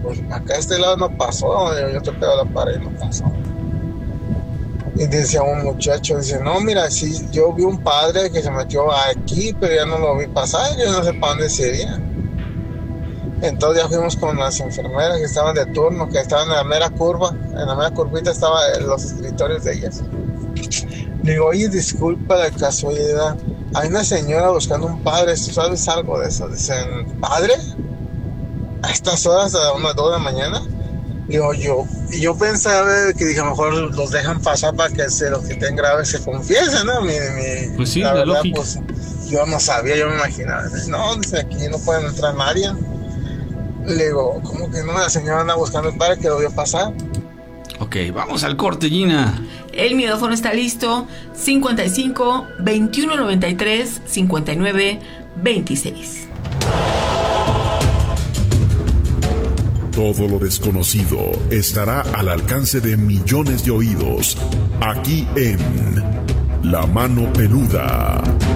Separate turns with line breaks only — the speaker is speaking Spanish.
pues acá a este lado no pasó, yo estoy pegado a la pared y no pasó. Y decía un muchacho, dice, no, mira, sí, yo vi un padre que se metió aquí, pero ya no lo vi pasar, yo no sé para dónde sería. Entonces ya fuimos con las enfermeras que estaban de turno, que estaban en la mera curva, en la mera curvita estaban los escritorios de ellas. Le digo, oye, disculpa la casualidad, hay una señora buscando un padre, ¿tú sabes algo de eso? Dicen, ¿padre? A estas horas, a unas 2 de la mañana. Digo, yo pensaba que dije, a lo mejor los dejan pasar para que los que estén graves se confiesen, ¿no?
Pues sí,
la
la
verdad,
lógica.
pues yo no sabía, yo me imaginaba. No, dice, aquí no pueden entrar nadie. Le digo, ¿cómo que no? La señora anda buscando el padre que lo vio pasar.
Ok, vamos al corte, Gina.
El micrófono está listo. 55 21 93 59 26.
Todo lo desconocido estará al alcance de millones de oídos, aquí en La Mano Peluda.